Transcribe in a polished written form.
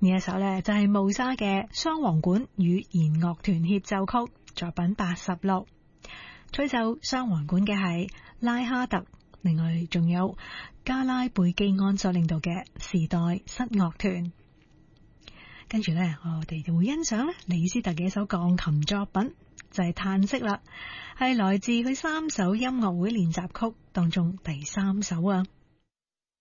呢一首呢，就係霧莎嘅雙簧管與弦樂團協奏曲作品86，吹奏雙簧管嘅係拉哈特，另外仲有加拉貝基安所領導嘅時代室樂團。跟住呢，我哋就會欣賞咧李斯特嘅一首鋼琴作品，就係嘆息啦，係來自佢3首音樂會練習曲當中第3首啊。